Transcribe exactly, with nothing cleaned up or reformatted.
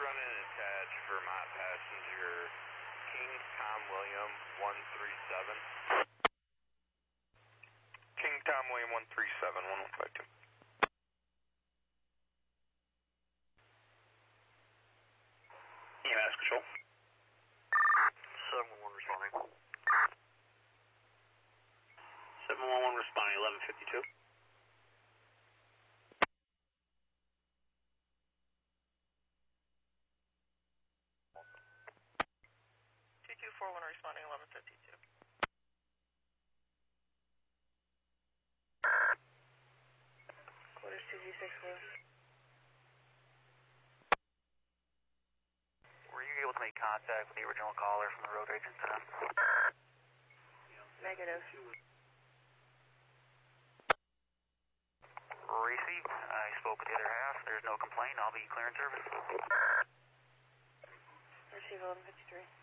running attached Vermont passenger King Tom William one three seven. King Tom William one three seven, one one five two. E M S control. seven one one responding. seven one one responding, eleven fifty-two. two two four one responding, eleven fifty-two. Quarters two G six four. Were you able to make contact with the original caller from the road rage incident? Negative. Received. I spoke with the other half. There's no complaint. I'll be clearing service. Receive eleven fifty-three.